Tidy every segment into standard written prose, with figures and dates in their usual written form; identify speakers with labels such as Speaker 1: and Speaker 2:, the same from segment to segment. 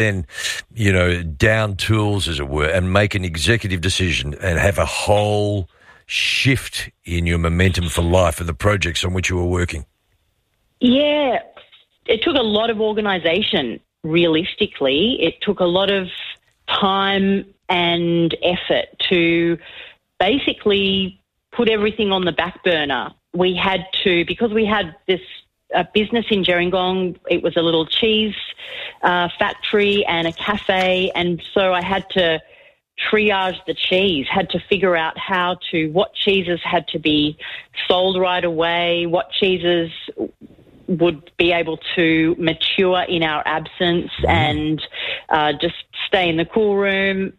Speaker 1: then, down tools, as it were, and make an executive decision and have a whole shift in your momentum for life and the projects on which you were working?
Speaker 2: Yeah, it took a lot of organisation, realistically. It took a lot of time and effort to basically put everything on the back burner. We had to, because we had this business in Gerringong, it was a little cheese factory and a cafe, and so I had to triage the cheese, had to figure out what cheeses had to be sold right away, what cheeses would be able to mature in our absence and just stay in the cool room.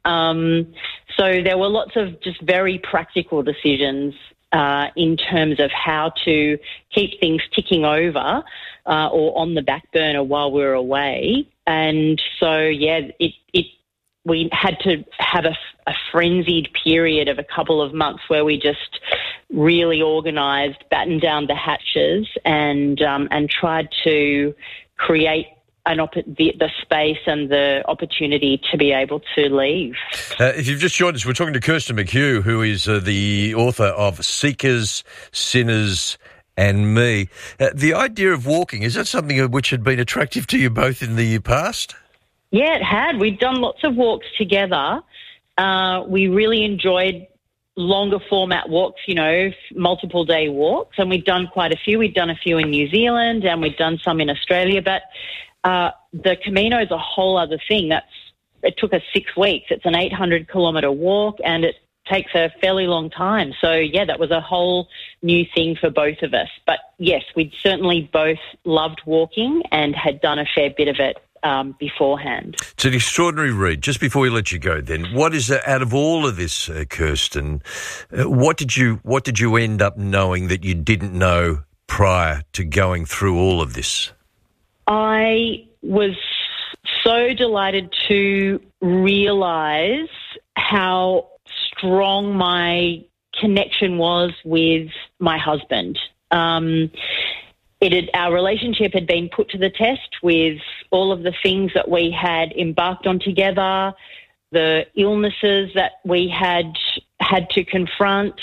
Speaker 2: So there were lots of just very practical decisions in terms of how to keep things ticking over or on the back burner while we were away. And so, we had to have a frenzied period of a couple of months where we just really organised, battened down the hatches and tried to create the space and the opportunity to be able to leave.
Speaker 1: If you've just joined us, we're talking to Kirsten McHugh, who is the author of Seekers, Sinners and Me. The idea of walking, is that something which had been attractive to you both in the past?
Speaker 2: Yeah, it had. We'd done lots of walks together. We really enjoyed longer format walks, multiple day walks, and we'd done quite a few. We'd done a few in New Zealand and we'd done some in Australia, but the Camino is a whole other thing. It took us 6 weeks. It's an 800-kilometre walk and it takes a fairly long time. So, that was a whole new thing for both of us. But, yes, we'd certainly both loved walking and had done a fair bit of it beforehand.
Speaker 1: It's an extraordinary read. Just before we let you go then, what is out of all of this, Kirsten, what did you end up knowing that you didn't know prior to going through all of this?
Speaker 2: I was so delighted to realise how strong my connection was with my husband. Our relationship had been put to the test with all of the things that we had embarked on together, the illnesses that we had to confront,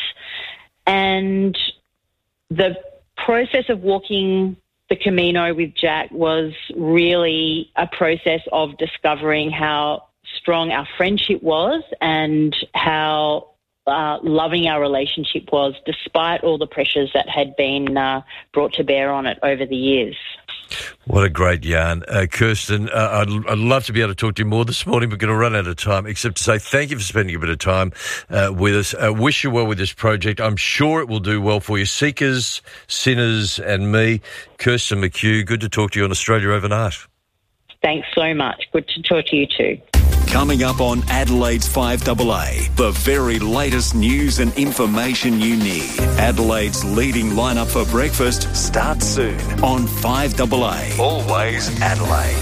Speaker 2: and the process of walking the Camino with Jack was really a process of discovering how strong our friendship was and how loving our relationship was, despite all the pressures that had been brought to bear on it over the years.
Speaker 1: What a great yarn. Kirsten, I'd love to be able to talk to you more this morning. We're going to run out of time, except to say thank you for spending a bit of time with us. Wish you well with this project. I'm sure it will do well for you. Seekers, Sinners and Me. Kirsten McHugh, good to talk to you on Australia Overnight.
Speaker 2: Thanks so much. Good to talk to you too.
Speaker 3: Coming up on Adelaide's 5AA, the very latest news and information you need. Adelaide's leading lineup for breakfast starts soon on 5AA. Always Adelaide.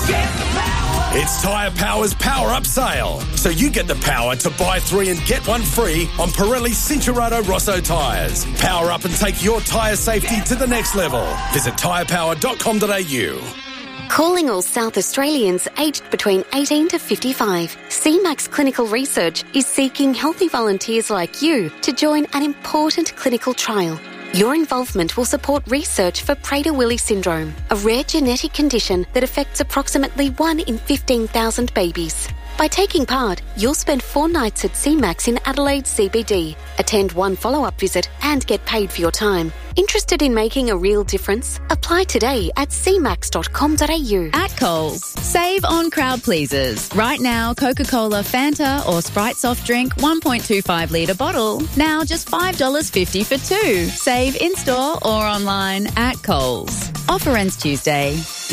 Speaker 4: It's Tyre Power's Power Up Sale. So you get the power to buy 3 and get 1 free on Pirelli Cincherato Rosso tyres. Power up and take your tyre safety to the next level. Visit tyrepower.com.au.
Speaker 5: Calling all South Australians aged between 18 to 55, CMAX Clinical Research is seeking healthy volunteers like you to join an important clinical trial. Your involvement will support research for Prader-Willi syndrome, a rare genetic condition that affects approximately 1 in 15,000 babies. By taking part, you'll spend 4 nights at CMAX in Adelaide CBD, attend 1 follow-up visit and get paid for your time. Interested in making a real difference? Apply today at cmax.com.au.
Speaker 6: At Coles, save on crowd pleasers. Right now, Coca-Cola, Fanta or Sprite soft drink 1.25 litre bottle. Now just $5.50 for 2. Save in-store or online at Coles. Offer ends Tuesday.